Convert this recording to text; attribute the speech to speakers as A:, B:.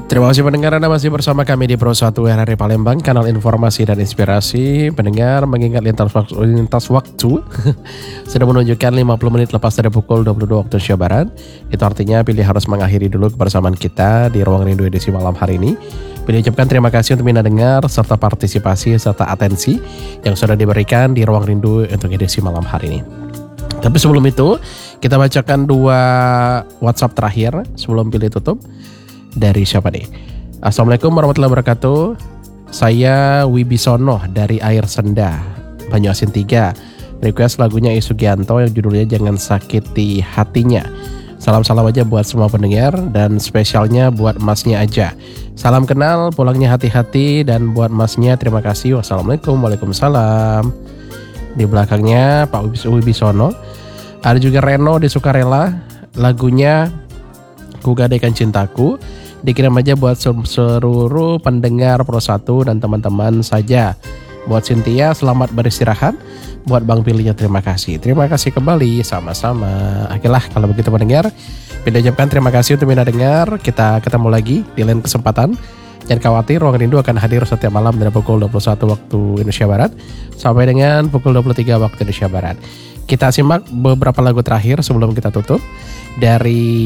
A: Terima kasih pendengar, Anda masih bersama kami di Pro 1 RRI Palembang, kanal informasi dan inspirasi. Pendengar, mengingat lintas waktu sudah menunjukkan 50 menit lepas dari pukul 22 waktu Indonesia Barat. Itu artinya Pilih harus mengakhiri dulu kebersamaan kita di Ruang Rindu edisi malam hari ini. Pilih ucapkan terima kasih untuk Mina dengar serta partisipasi serta atensi yang sudah diberikan di Ruang Rindu untuk edisi malam hari ini. Tapi sebelum itu, kita bacakan 2 WhatsApp terakhir sebelum Pilih tutup. Dari siapa nih? Assalamualaikum warahmatullahi wabarakatuh. Saya Wibisono dari Air Senda, Banyuasin 3. Request lagunya Isugianto yang judulnya Jangan Sakiti Hatinya. Salam-salam aja buat semua pendengar dan spesialnya buat masnya aja. Salam kenal, pulangnya hati-hati, dan buat masnya terima kasih. Wassalamualaikum. Waalaikumsalam. Di belakangnya Pak Wibisono. Ada juga Reno di Sukarela, lagunya Ku Gadaikan Cintaku. Dikirim aja buat seluruh pendengar Pro 1 dan teman-teman saja. Buat Cynthia, selamat beristirahat. Buat Bang Pilihnya, terima kasih. Terima kasih kembali, sama-sama. Okelah, kalau begitu pendengar, Pilih ucapkan terima kasih untuk Mina dengar. Kita ketemu lagi di lain kesempatan. Jangan khawatir, Ruang Rindu akan hadir setiap malam dari pukul 21 waktu Indonesia Barat sampai dengan pukul 23 waktu Indonesia Barat. Kita simak beberapa lagu terakhir sebelum kita tutup dari